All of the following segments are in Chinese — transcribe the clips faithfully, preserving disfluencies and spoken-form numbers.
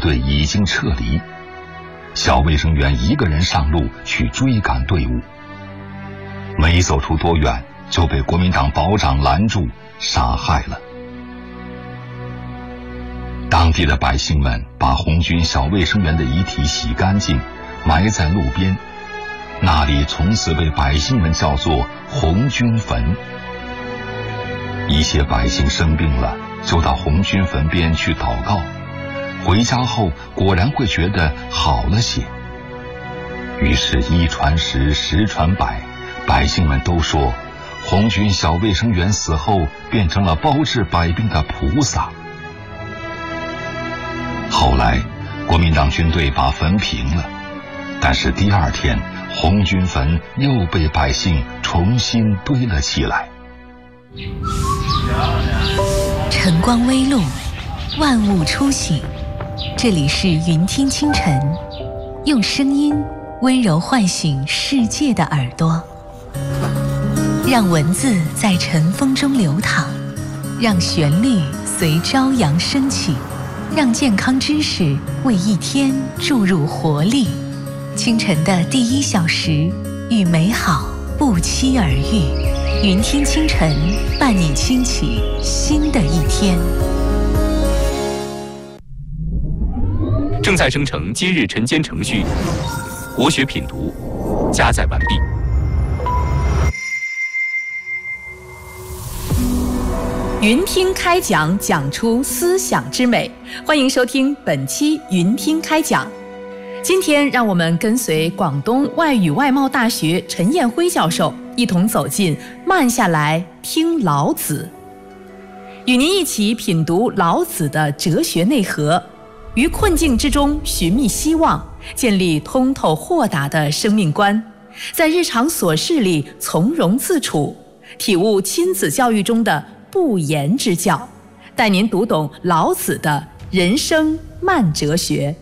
队已经撤离，小卫生员一个人上路去追赶队伍，没走出多远就被国民党保长拦住杀害了。当地的百姓们把红军小卫生员的遗体洗干净，埋在路边，那里从此被百姓们叫做红军坟。一些百姓生病了，就到红军坟边去祷告，回家后果然会觉得好了些。于是一传十，十传百，百姓们都说红军小卫生员死后变成了包治百病的菩萨。后来国民党军队把坟平了，但是第二天红军坟又被百姓重新堆了起来。 晨光微露，万物初醒，这里是云听清晨，用声音温柔唤醒世界的耳朵，让文字在晨风中流淌，让旋律随朝阳升起，让健康知识为一天注入活力。清晨的第一小时，与美好不期而遇。云听清晨，伴你轻启新的一天。 正在生成今日晨间程序，国学品读加载完毕。 云听开讲，讲出思想之美。欢迎收听本期云听开讲。今天让我们跟随广东外语外贸大学陈彦辉教授一同走进慢下来听老子，与您一起品读老子的哲学内核，于困境之中寻觅希望，建立通透豁达的生命观，在日常琐事里从容自处，体悟亲子教育中的不言之教，带您读懂老子的人生慢哲学。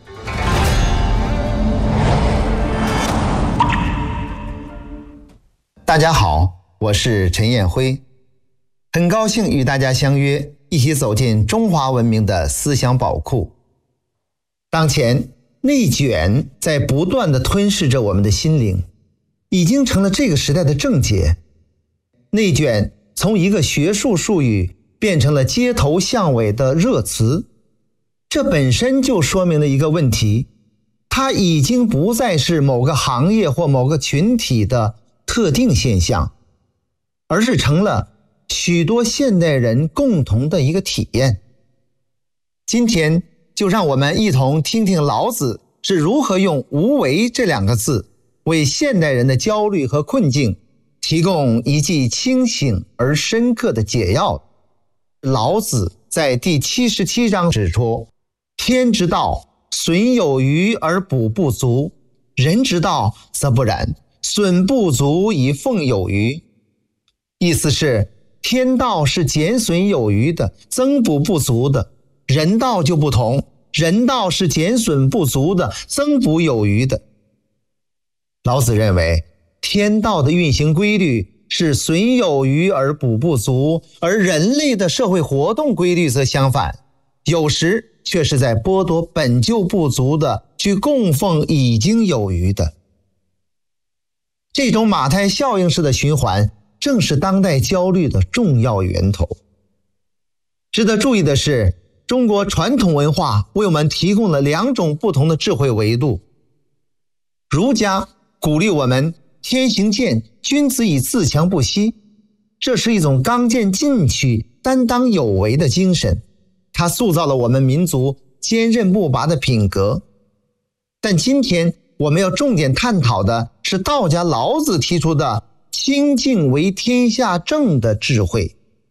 大家好，我是陈彦辉，很高兴与大家相约，一起走进中华文明的思想宝库。当前内卷在不断地吞噬着我们的心灵，已经成了这个时代的症结。内卷从一个学术术语变成了街头巷尾的热词，这本身就说明了一个问题，它已经不再是某个行业或某个群体的特定现象，而是成了许多现代人共同的一个体验。今天就让我们一同听听老子是如何用无为这两个字为现代人的焦虑和困境提供一剂清醒而深刻的解药。老子在第七十七章指出，天之道，损有余而补不足，人之道则不然，损不足以奉有余。意思是天道是减损有余的，增补不足的，人道就不同，人道是减损不足的，增补有余的。老子认为天道的运行规律是损有余而补不足，而人类的社会活动规律则相反，有时却是在剥夺本就不足的，去供奉已经有余的。这种马太效应式的循环正是当代焦虑的重要源头。值得注意的是，中国传统文化为我们提供了两种不同的智慧维度。儒家鼓励我们天行健，君子以自强不息，这是一种刚健进取、担当有为的精神，它塑造了我们民族坚韧不拔的品格。但今天我们要重点探讨的是道家老子提出的清静为天下正的智慧。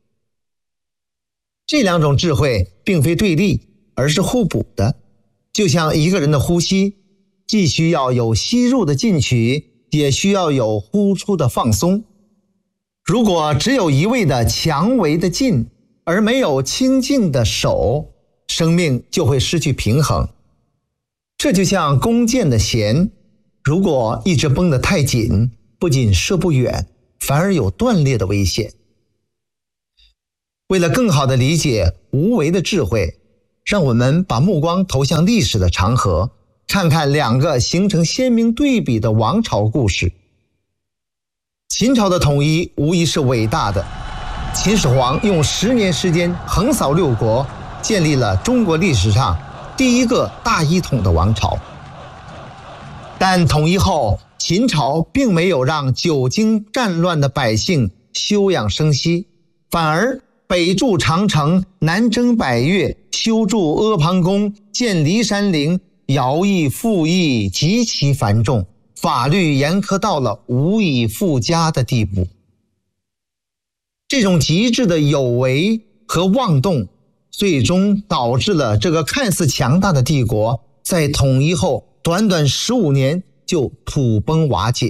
这两种智慧并非对立，而是互补的，就像一个人的呼吸，既需要有吸入的进取，也需要有呼出的放松。如果只有一味的强为的进，而没有清静的守，生命就会失去平衡。这就像弓箭的弦，如果一直绷得太紧，不仅射不远，反而有断裂的危险。为了更好地理解无为的智慧， 让我们把目光投向历史的长河，看看两个形成鲜明对比的王朝故事。秦朝的统一无疑是伟大的，秦始皇用十年时间横扫六国，建立了中国历史上第一个大一统的王朝。但统一后，秦朝并没有让久经战乱的百姓休养生息，反而北筑长城，南征百越，修筑阿房宫，建骊山陵，徭役赋役极其繁重，法律严苛到了无以复加的地步。这种极致的有为和妄动，最终导致了这个看似强大的帝国在统一后短短十五年就土崩瓦解。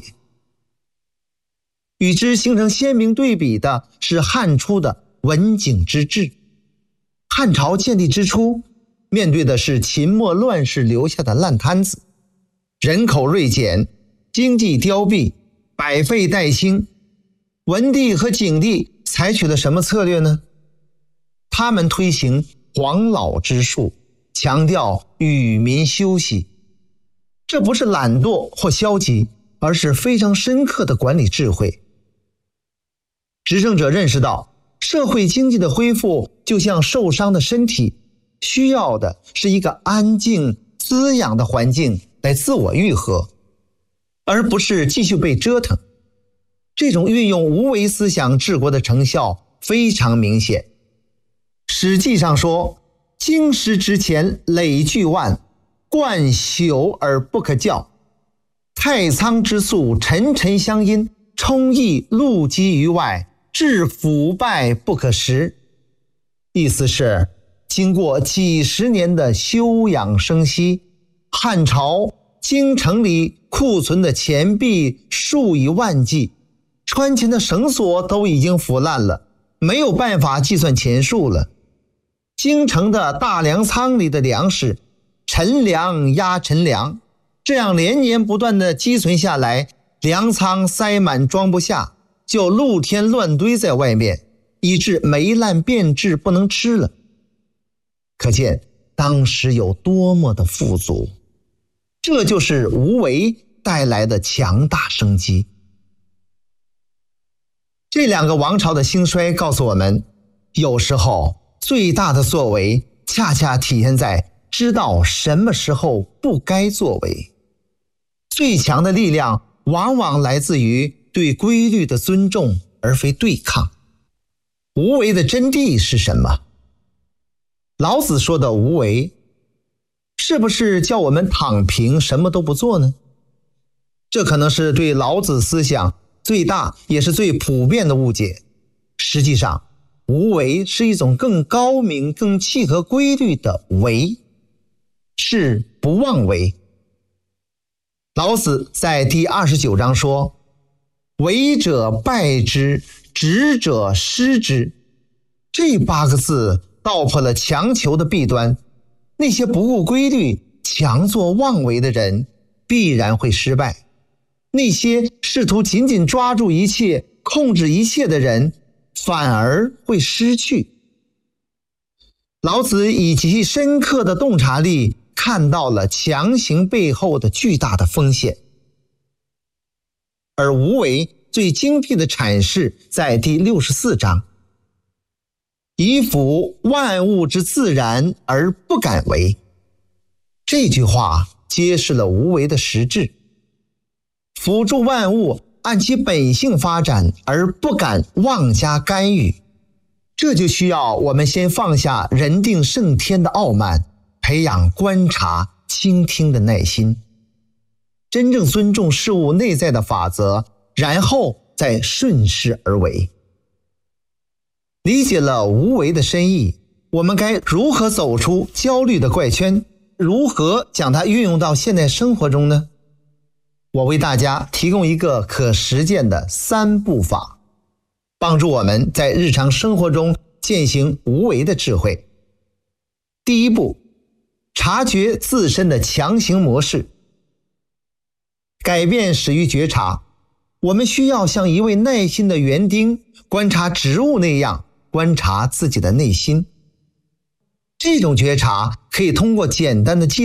与之形成鲜明对比的是汉初的文景之治。汉朝建立之初，面对的是秦末乱世留下的烂摊子，人口锐减，经济凋敝，百废待兴。文帝和景帝采取了什么策略呢？他们推行黄老之术，强调与民休息。这不是懒惰或消极，而是非常深刻的管理智慧。执政者认识到，社会经济的恢复就像受伤的身体，需要的是一个安静滋养的环境来自我愈合，而不是继续被折腾。这种运用无为思想治国的成效非常明显。史记上说，京师之前累巨万，冠朽而不可校，太仓之粟沉沉相因，充溢露积于外，致腐败不可食。意思是，经过几十年的休养生息，汉朝京城里库存的钱币数以万计，穿钱的绳索都已经腐烂了，没有办法计算钱数了。京城的大粮仓里的粮食陈粮压陈粮，这样连年不断的积存下来，粮仓塞满装不下，就露天乱堆在外面，以致霉烂变质不能吃了。可见当时有多么的富足，这就是无为带来的强大生机。这两个王朝的兴衰告诉我们，有时候最大的作为恰恰体现在知道什么时候不该作为。最强的力量往往来自于对规律的尊重，而非对抗。无为的真谛是什么？老子说的无为，是不是叫我们躺平什么都不做呢？这可能是对老子思想最大也是最普遍的误解。实际上，无为是一种更高明更契合规律的为，是不妄为。老子在第二十九章说，为者败之，执者失之。这八个字道破了强求的弊端。那些不顾规律强作妄为的人必然会失败，那些试图紧紧抓住一切控制一切的人反而会失去。老子以极其深刻的洞察力看到了强行背后的巨大的风险。而无为最精辟的阐释在第六十四章，以辅万物之自然而不敢为。这句话揭示了无为的实质，辅助万物按其本性发展而不敢妄加干预。这就需要我们先放下人定胜天的傲慢，培养观察倾听的耐心，真正尊重事物内在的法则，然后再顺势而为。理解了无为的深意，我们该如何走出焦虑的怪圈？如何将它运用到现代生活中呢？我为大家提供一个可实践的三步法，帮助我们在日常生活中践行无为的智慧。第一步，察觉自身的强行模式。改变始于觉察，我们需要像一位耐心的园丁观察植物那样观察自己的内心。 这种觉察可以通过简单的记